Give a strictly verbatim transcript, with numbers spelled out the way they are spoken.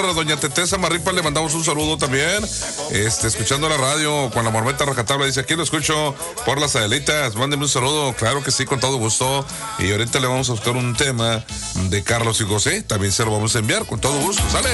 Doña Tetesa Marripa, le mandamos un saludo también. Este, escuchando la radio con la Mormeta Rajatabla, dice, aquí lo escucho por las Adelitas, mándeme un saludo. Claro que sí, con todo gusto. Y ahorita le vamos a buscar un tema de Carlos y José, también se lo vamos a enviar con todo gusto, ¿sale?